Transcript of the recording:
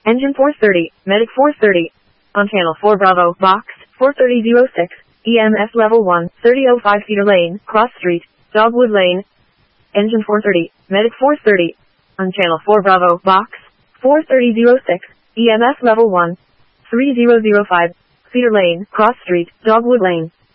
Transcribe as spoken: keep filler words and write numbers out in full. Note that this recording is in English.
Engine four thirty, Medic four thirty. On channel four Bravo, box, four thirty oh six, E M S level one, thirty oh five Cedar Lane, Cross Street, Dogwood Lane. Engine four thirty, Medic four thirty. On channel four Bravo, box, four thirty oh six, E M S level one, three thousand five, Cedar Lane, Cross Street, Dogwood Lane.